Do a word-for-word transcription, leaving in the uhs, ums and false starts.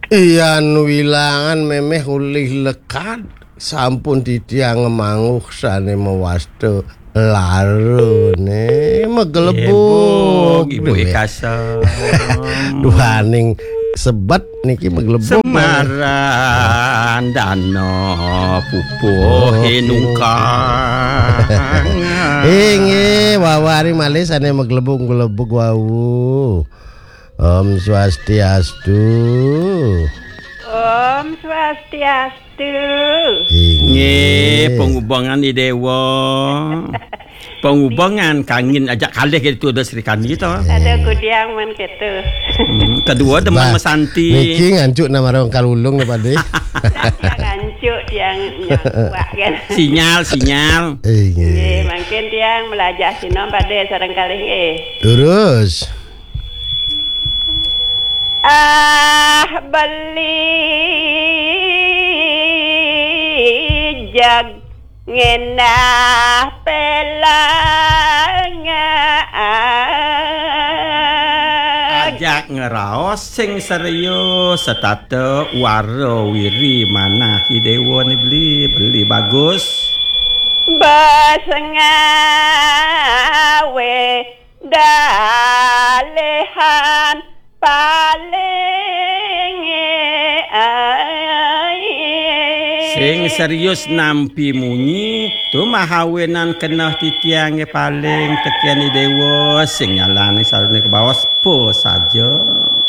Iyan wilangan memeh ulih lekat sampun titiang manguh sane mewasto larune meglebuk Ibu Ikasa duhaning sebat niki meglebuk Semaran dano pupuh hinungkang inge wawari malih sane meglebuk-glebuk wau. Om Swastiastu. Om Swastiastu. Nggih, penghubungan di dewa. Penghubungan kangin ajak kalih gitu udah Sri Kandi to. Ada kudiang men gitu. Hmm, kedua teman Mesanti. Niki ngancuk nama orang kalulung nih Pade. Ngancuk yang nyakuak kan. Sinyal, sinyal. Nggih, mungkin tiang melajah sinom Pade sareng kalih nggih. Terus Ah beli jag ngenah pelanga Ajak ngeraos sing serius setata waro wiri manah hidewa ni beli beli bagus basengawe dalehan paling sing serius nampi munyi tu mahawenan kena titiange paling tekian dewa sing nyalane sarune ke bawah po saja